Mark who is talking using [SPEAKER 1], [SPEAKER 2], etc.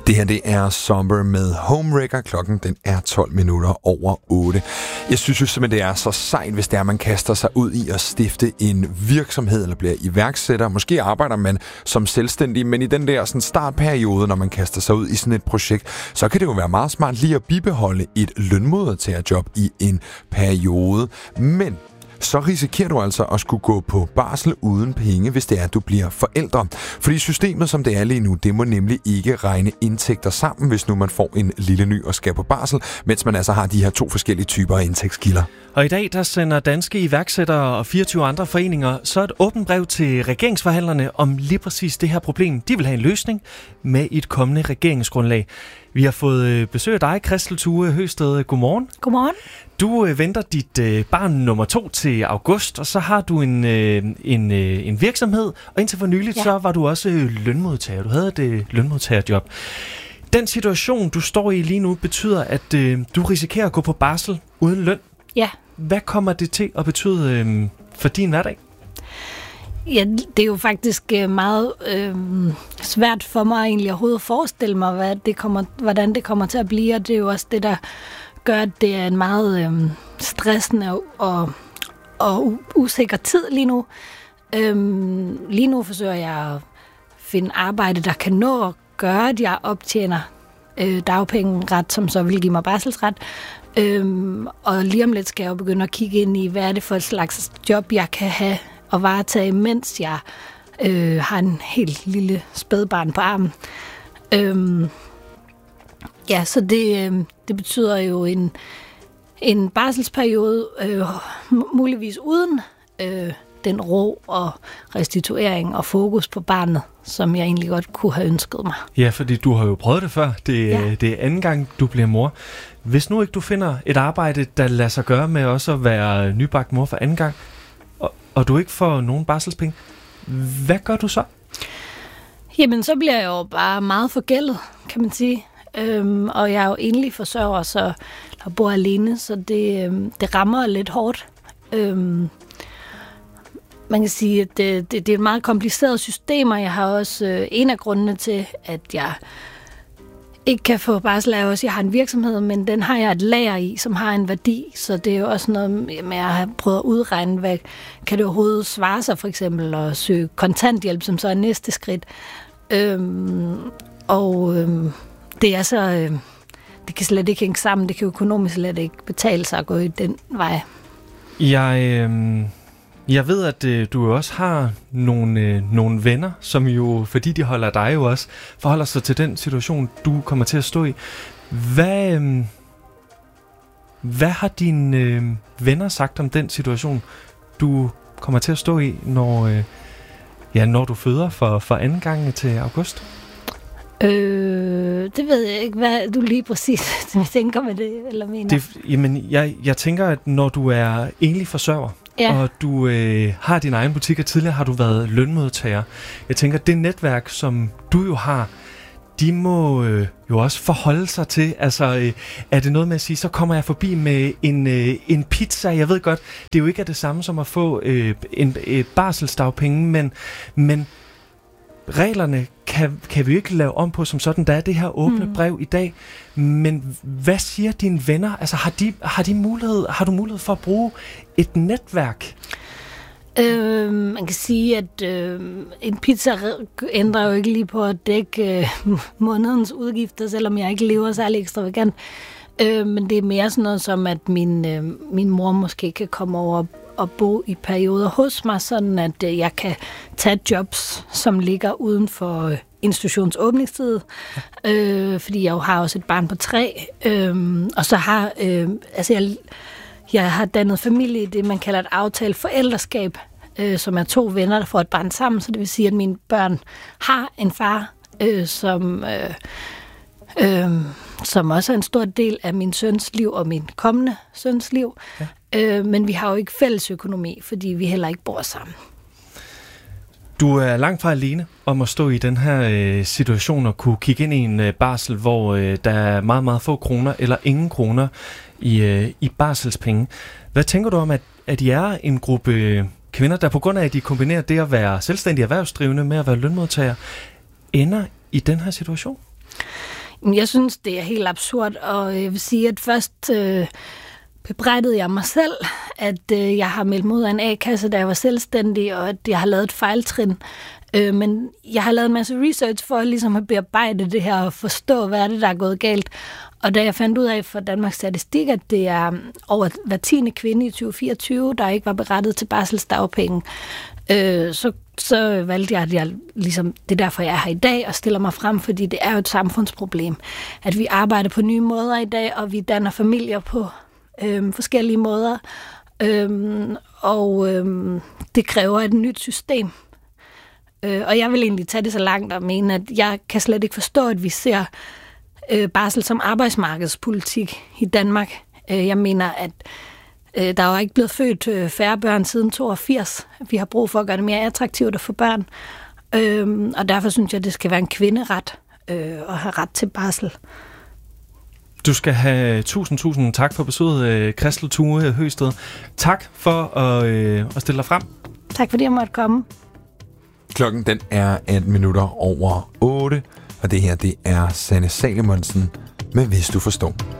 [SPEAKER 1] Det her, det er Somber med Homewrecker. Klokken, den er 12 minutter over 8. Jeg synes jo simpelthen, det er så sejt, hvis det er, man kaster sig ud i at stifte en virksomhed eller bliver iværksætter. Måske arbejder man som selvstændig, men i den der sådan startperiode, når man kaster sig ud i sådan et projekt, så kan det jo være meget smart lige at bibeholde et lønmodtagerjob i en periode. Men så risikerer du altså at skulle gå på barsel uden penge, hvis det er, at du bliver forældre. Fordi systemet, som det er lige nu, det må nemlig ikke regne indtægter sammen, hvis nu man får en lille ny og skal på barsel, mens man altså har de her 2 forskellige typer af indtægtskilder.
[SPEAKER 2] Og i dag, der sender danske iværksættere og 24 andre foreninger så et åbent brev til regeringsforhandlerne om lige præcis det her problem. De vil have en løsning med et kommende regeringsgrundlag. Vi har fået besøg af dig, Christel Thue Høsted. Godmorgen.
[SPEAKER 3] Godmorgen.
[SPEAKER 2] Du venter dit barn nummer 2 til august, og så har du en virksomhed, og indtil for nyligt, så var du også lønmodtager. Du havde et lønmodtagerjob. Den situation, du står i lige nu, betyder, at du risikerer at gå på barsel uden løn.
[SPEAKER 3] Ja.
[SPEAKER 2] Hvad kommer det til at betyde for din hverdag?
[SPEAKER 3] Ja, det er jo faktisk meget svært for mig egentlig overhovedet at forestille mig, hvordan det kommer til at blive, og det er jo også det, der gør, at det er en meget stressende og usikker tid lige nu. Lige nu forsøger jeg at finde arbejde, der kan nå at gøre, at jeg optjener dagpengeret, som så vil give mig barselsret. Og lige om lidt skal jeg jo begynde at kigge ind i, hvad er det for et slags job, jeg kan have og varetage, mens jeg har en helt lille spædbarn på armen. Så det betyder jo en barselsperiode, muligvis uden den ro og restituering og fokus på barnet, som jeg egentlig godt kunne have ønsket mig.
[SPEAKER 2] Ja, fordi du har jo prøvet det før. Det er anden gang, du bliver mor. Hvis nu ikke du finder et arbejde, der lader sig gøre med også at være nybagt mor for anden gang, og du ikke får nogen barselspenge, hvad gør du så?
[SPEAKER 3] Jamen, så bliver jeg jo bare meget forgældet, kan man sige. Og jeg er jo enlig forsørger, så jeg bor alene, så det rammer lidt hårdt. Man kan sige, at det er et meget kompliceret system, og jeg har også en af grundene til, at jeg ikke kan få barsel, er også, at jeg har en virksomhed, men den har jeg et lager i, som har en værdi, så det er jo også noget med at have prøvet at udregne, hvad kan det overhovedet svare sig, for eksempel at søge kontanthjælp, som så er næste skridt. Det er så, det kan slet ikke hænge sammen, det kan økonomisk slet ikke betale sig at gå i den vej.
[SPEAKER 2] Jeg ved, at du også har nogle venner, som jo, fordi de holder dig jo også, forholder sig til den situation, du kommer til at stå i. Hvad har dine venner sagt om den situation, du kommer til at stå i, når du føder for anden gang til august?
[SPEAKER 3] Det ved jeg ikke, hvad du lige præcis tænker med det, eller mener.
[SPEAKER 2] Jeg tænker, at når du er enlig forsørger, og du har din egen butik, og tidligere har du været lønmodtager. Jeg tænker, det netværk, som du jo har, de må jo også forholde sig til. Altså, er det noget med at sige, så kommer jeg forbi med en pizza? Jeg ved godt, det er jo ikke det samme som at få et barselsdagpenge, men reglerne kan vi jo ikke lave om på som sådan. Der er det her åbne brev i dag. Men hvad siger dine venner? Altså, har du mulighed for at bruge et netværk?
[SPEAKER 3] Man kan sige, at en pizza ændrer jo ikke lige på at dække månedens udgifter, selvom jeg ikke lever særlig ekstravagant. Men det er mere sådan noget som, at min mor måske kan komme over og bo i perioder hos mig, sådan at jeg kan tage jobs, som ligger uden for institutionsåbningstid, fordi jeg jo har også et barn på 3, og så har jeg har dannet familie i det, man kalder et aftalt forældreskab, som er 2 venner, der får et barn sammen, så det vil sige, at mine børn har en far, som også er en stor del af min søns liv og min kommende søns liv. Ja. Men vi har jo ikke fælles økonomi, fordi vi heller ikke bor sammen.
[SPEAKER 2] Du er langt fra alene om at stå i den her situation og kunne kigge ind i en barsel, hvor der er meget, meget få kroner eller ingen kroner i barselspenge. Hvad tænker du om, at I er en gruppe kvinder, der på grund af, at de kombinerer det at være selvstændige erhvervsdrivende med at være lønmodtager, ender i den her situation?
[SPEAKER 3] Jeg synes, det er helt absurd, og jeg vil sige, at først bebrejdede jeg mig selv, at jeg har meldt mig ud af en A-kasse, da jeg var selvstændig, og at jeg har lavet et fejltrin. Men jeg har lavet en masse research for ligesom at bearbejde det her og forstå, hvad er det, der er gået galt. Og da jeg fandt ud af fra Danmarks Statistik, at det er over hver 10. kvinde i 2024, der ikke var berettiget til barselsdagpenge, så valgte jeg, at det er derfor, jeg er her i dag og stiller mig frem, fordi det er jo et samfundsproblem, at vi arbejder på nye måder i dag, og vi danner familier på forskellige måder, og det kræver et nyt system. Og jeg vil egentlig tage det så langt og mene, at jeg kan slet ikke forstå, at vi ser barsel som arbejdsmarkedspolitik i Danmark. Jeg mener, at der er jo ikke blevet født færre børn siden 82. Vi har brug for at gøre det mere attraktivt at få børn. Og derfor synes jeg, at det skal være en kvinderet at have ret til barsel.
[SPEAKER 2] Du skal have tusind tak for besøget, Christel Thue Høgsted. Tak for at stille dig frem.
[SPEAKER 3] Tak fordi jeg måtte komme.
[SPEAKER 1] Klokken den er 18 minutter over 8, og det her det er Sanne Salomonsen med Hvis du forstår.